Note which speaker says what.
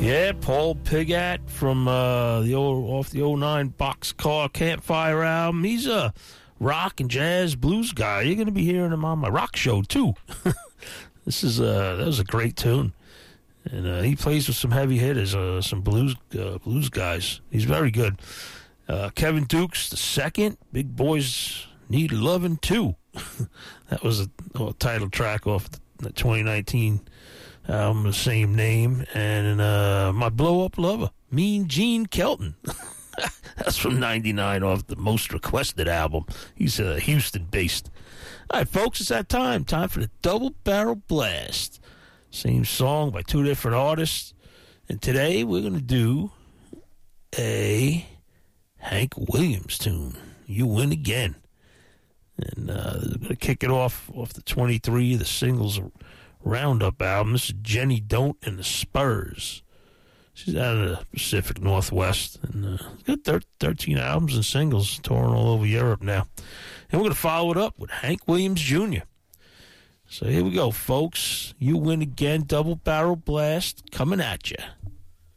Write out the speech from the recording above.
Speaker 1: Yeah, Paul Pigat from off the '09 Boxcar Campfire album. He's a rock and jazz blues guy. You're going to be hearing him on my rock show too. That was a great tune, and he plays with some heavy hitters, some blues guys. He's very good. Kevin Dukes the second, Big Boys Need Lovin' Too. That was a title track off the 2019 album, the same name. And My Blow Up Lover, Mean Gene Kelton. That's from '99 off the Most Requested album. He's Houston-based. All right, folks, it's that time. Time for the Double Barrel Blast. Same song by two different artists. And today we're going to do a Hank Williams tune, You Win Again. And we're going to kick it off the 23, the singles roundup album. This is Jenny Don't and the Spurs. She's out of the Pacific Northwest, and got 13 albums and singles touring all over Europe now. And we're going to follow it up with Hank Williams Jr. So here we go, folks. You Win Again, Double Barrel Blast, coming at you.